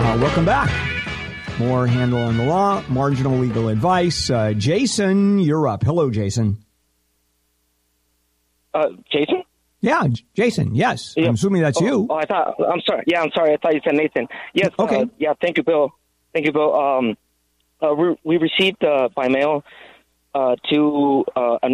Welcome back. More Handel on the Law, marginal legal advice. Jason, you're up. Hello, Jason. Jason? Yeah, Jason. Yes. Yeah. I'm assuming that's you. Oh, I'm sorry. Yeah, I'm sorry. I thought you said Nathan. Yes. Okay. Thank you, Bill. We received by mail to